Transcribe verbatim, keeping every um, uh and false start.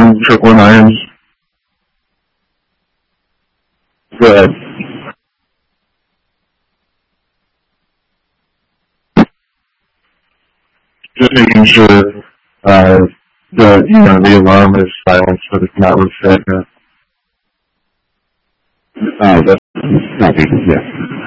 on triple nines. Go ahead. Just making sure uh, the you know the alarm is silent, so it's not reset. Uh, that's not good. Yeah.